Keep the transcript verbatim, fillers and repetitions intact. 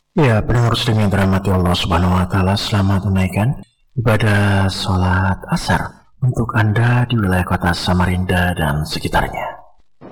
Ya, pendengar sedang yang dirahmati Allah Subhanahu wa taala, selamat menunaikan ibadah sholat asar untuk Anda di wilayah kota Samarinda dan sekitarnya.